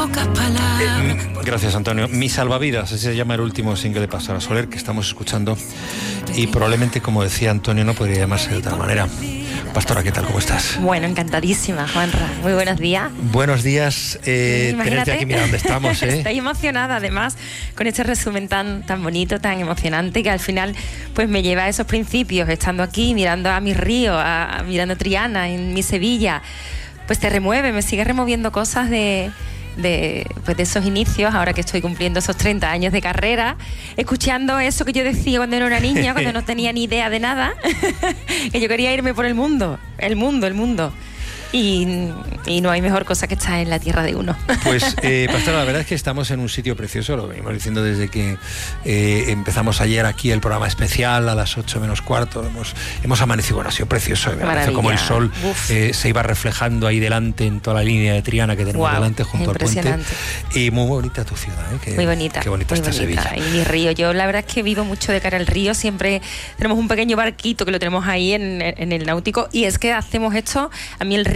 pocas palabras. Gracias, Antonio. Mi salvavidas, así se llama el último single de Pastora Soler que estamos escuchando, y probablemente, como decía Antonio, no podría llamarse de otra manera. Pastora, ¿qué tal? ¿Cómo estás? Bueno, encantadísima, Juanra. Muy buenos días. Buenos días. Tenerte aquí, mira dónde estamos. Estoy emocionada, además, con este resumen tan bonito, tan emocionante, que al final pues me lleva a esos principios, estando aquí, mirando a mi río, mirando Triana, en mi Sevilla. Pues te remueve, me sigue removiendo cosas de esos inicios, ahora que estoy cumpliendo esos 30 años de carrera, escuchando eso que yo decía cuando era una niña, cuando no tenía ni idea de nada, que yo quería irme por el mundo. Y no hay mejor cosa que estar en la tierra de uno. Pues, Pastora, la verdad es que estamos en un sitio precioso, lo venimos diciendo desde que empezamos ayer aquí el programa especial a las 8 menos cuarto. Hemos amanecido, bueno, ha sido precioso, como el sol se iba reflejando ahí delante en toda la línea de Triana que tenemos delante junto al puente. Y muy bonita tu ciudad, muy bonita. Qué bonita está Sevilla. Y mi río, yo la verdad es que vivo mucho de cara al río, siempre tenemos un pequeño barquito que lo tenemos ahí en el náutico, y es que hacemos esto, a mí el río